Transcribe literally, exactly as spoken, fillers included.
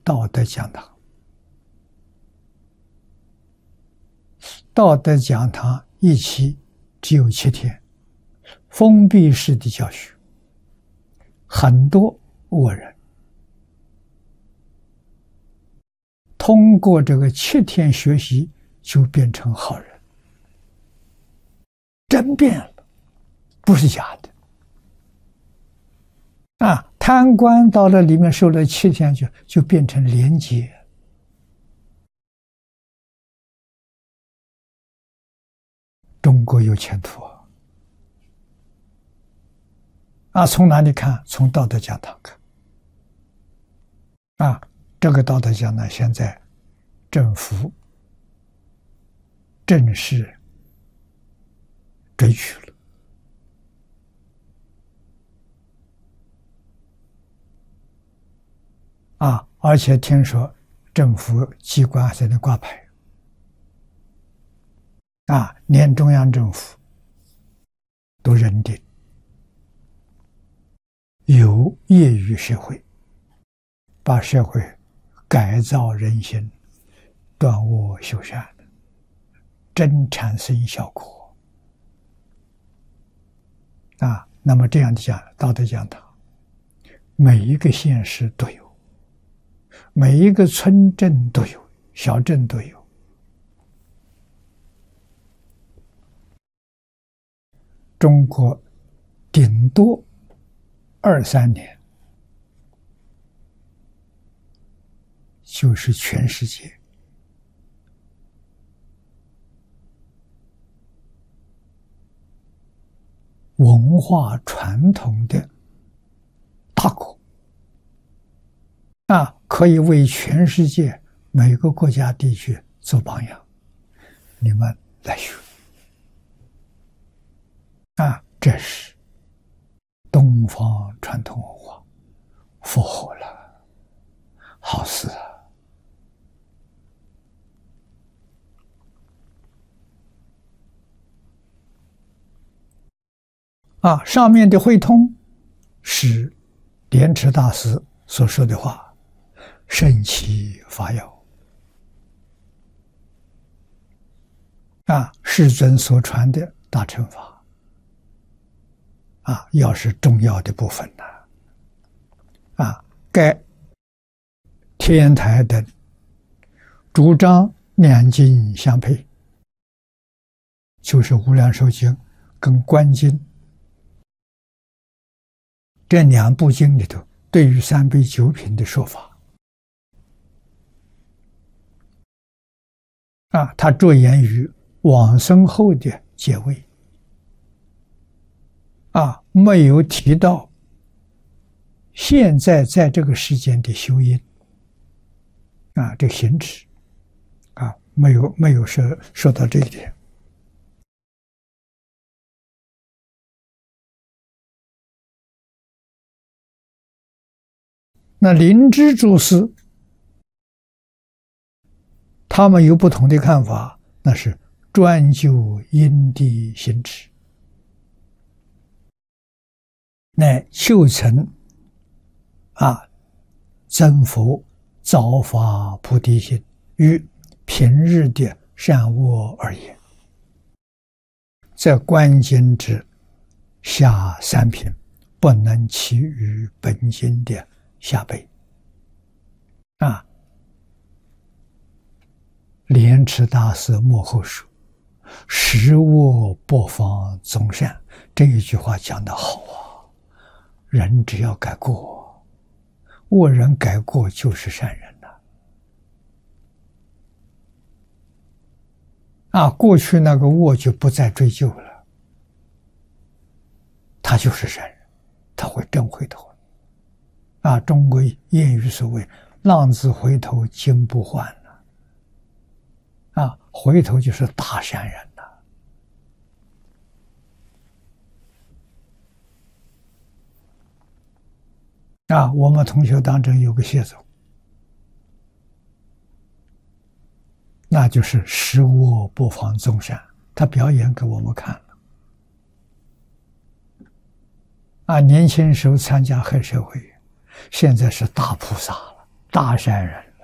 道德讲堂。道德讲堂一期只有七天，封闭式的教学，很多恶人通过这个七天学习就变成好人，真变了，不是假的。啊，贪官到了里面受了七天就就变成廉洁。中国有前途啊！啊，从哪里看？从道德讲堂看。啊，这个道德讲堂现在政府正式追取了。啊，而且听说政府机关还在那挂牌。啊，连中央政府都认定有业余社会，把社会改造人心、断恶修善，真产生效果。啊，那么这样的讲道德讲堂，每一个县市都有，每一个村镇都有，小镇都有。中国顶多二三年，就是全世界文化传统的大国啊，可以为全世界每个国家地区做榜样。你们来学。啊，这是东方传统文化复活了，好事啊！啊，上面的会通是莲池大师所说的话，圣其法要。啊，世尊所传的大乘法。啊，要是重要的部分呢，啊，该天台等主张两经相配，就是无量寿经跟观经这两部经里头对于三杯九品的说法，啊，他着眼于往生后的解位。啊，没有提到现在在这个时间的修因，啊，这行持，啊，没有没有说说到这一点。那灵芝祖师，他们有不同的看法，那是专就因地行持。乃修成啊，增福造法菩提心，与平日的善恶而言，这观经之下三品，不能起于本经的下辈。啊，莲池大师幕后说：“十恶不妨众善。”这一句话讲得好啊！人只要改过，恶人改过就是善人了。啊，过去那个恶就不再追究了，他就是善人，他会真回头。啊，中国谚语所谓“浪子回头金不换”了。啊，回头就是大善人了。啊，我们同学当中有个谢总，那就是十恶不妨众善，他表演给我们看了。啊，年轻时候参加黑社会，现在是大菩萨了。 大善人